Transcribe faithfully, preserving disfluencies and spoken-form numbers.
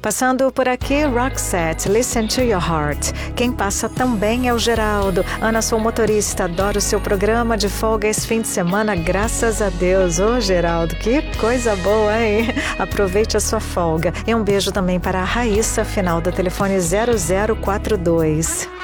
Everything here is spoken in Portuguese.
Passando por aqui, Roxette, Listen to Your Heart. Quem passa também é o Geraldo. Ana, sou motorista, adoro o seu programa de folga esse fim de semana, graças a Deus. Ô, Geraldo, que coisa boa, hein? Aproveite a sua folga. E um beijo também para a Raíssa, final do telefone zero zero quatro dois.